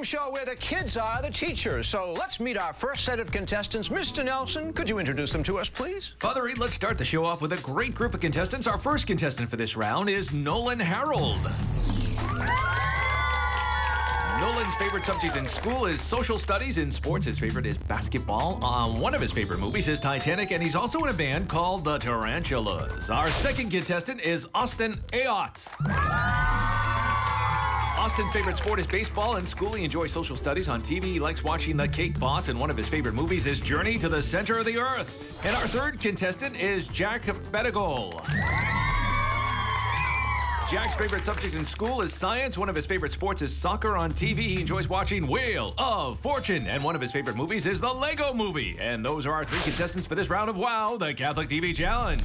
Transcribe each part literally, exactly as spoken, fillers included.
game show where the kids are the teachers. So let's meet our first set of contestants. Mister Nelson, could you introduce them to us, please? Father Reed, let's start the show off with a great group of contestants. Our first contestant for this round is Nolan Harold. Nolan's favorite subject in school is social studies. In sports, his favorite is basketball. Uh, one of his favorite movies is Titanic, and he's also in a band called the Tarantulas. Our second contestant is Austin Ayotte. Austin's favorite sport is baseball. In school, he enjoys social studies. On T V, he likes watching The Cake Boss, and one of his favorite movies is Journey to the Center of the Earth. And our third contestant is Jack Bedingol. Jack's favorite subject in school is science. One of his favorite sports is soccer. On T V, he enjoys watching Wheel of Fortune. And one of his favorite movies is the Lego Movie. And those are our three contestants for this round of WOW, the Catholic T V Challenge.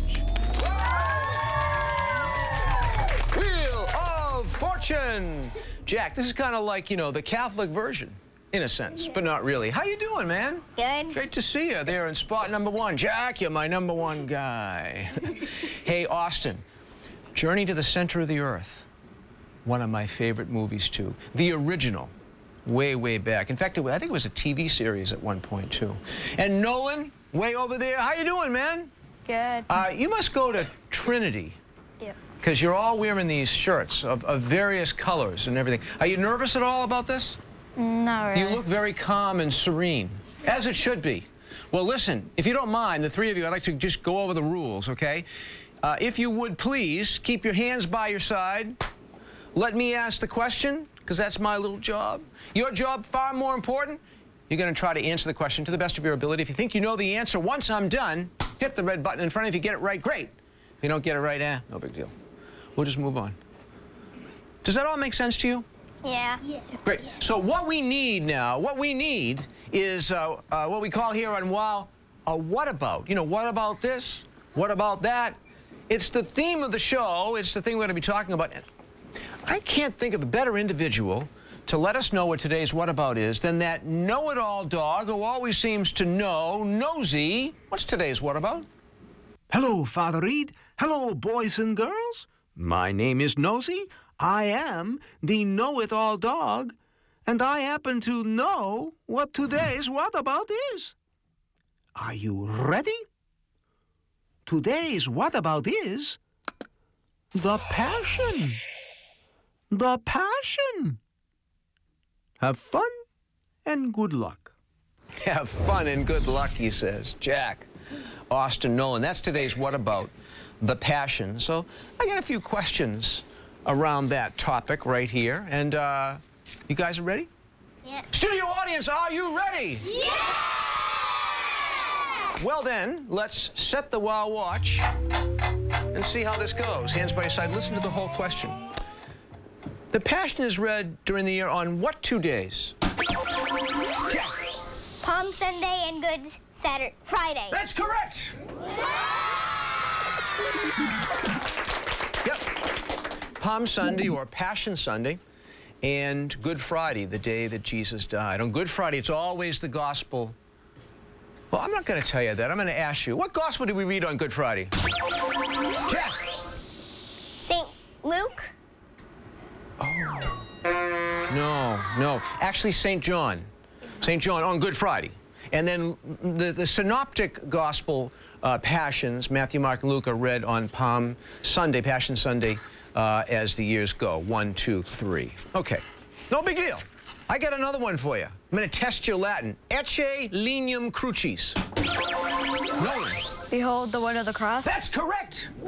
Wheel of Fortune. Jack, this is kind of like, you know, the Catholic version, in a sense, but not really. How you doing, man? Good. Great to see you there in spot number one. Jack, you're my number one guy. Hey, Austin. Journey to the Center of the Earth, one of my favorite movies, too. The original, way, way back. In fact, it, I think it was a T V series at one point, too. And Nolan, way over there, how you doing, man? Good. Uh, you must go to Trinity. Yep. Because you're all wearing these shirts of, of various colors and everything. Are you nervous at all about this? Not really. You look very calm and serene, as it should be. Well, listen, if you don't mind, the three of you, I'd like to just go over the rules, okay? Uh, if you would please, keep your hands by your side. Let me ask the question, because that's my little job. Your job, far more important. You're going to try to answer the question to the best of your ability. If you think you know the answer, once I'm done, hit the red button in front of you. If you get it right, great. If you don't get it right, eh, no big deal. We'll just move on. Does that all make sense to you? Yeah. Yeah. Great. So what we need now, what we need is uh, uh, what we call here on WOW, a what about. You know, what about this? What about that? It's the theme of the show. It's the thing we're going to be talking about. I can't think of a better individual to let us know what today's what about is than that know-it-all dog who always seems to know, Nosy. What's today's what about? Hello, Father Reed. Hello, boys and girls. My name is Nosy. I am the know-it-all dog, and I happen to know what today's what about is. Are you ready? Today's what about is the Passion. The Passion. Have fun and good luck. Have fun and good luck, he says. Jack, Austin, Nolan, that's today's what about, the Passion. So I got a few questions around that topic right here. And uh, you guys are ready? Yeah. Studio audience, are you ready? Yeah! Well then, let's set the WOW watch and see how this goes. Hands by your side, listen to the whole question. The Passion is read during the year on what two days? Palm Sunday and Good Saturday, Friday. That's correct. Yep. Palm Sunday or Passion Sunday and Good Friday, the day that Jesus died. On Good Friday, it's always the gospel. Well, I'm not going to tell you that. I'm going to ask you, what gospel did we read on Good Friday? Jack. Saint Luke. Oh. No, no. Actually, Saint John. Saint John on Good Friday. And then the, the synoptic gospel uh, passions, Matthew, Mark, and Luke, are read on Palm Sunday, Passion Sunday, uh, as the years go. One, two, three. Okay. No big deal. I got another one for you. I'm going to test your Latin. Ecce lenium crucis. Nolan. Behold the wood of the cross. That's correct.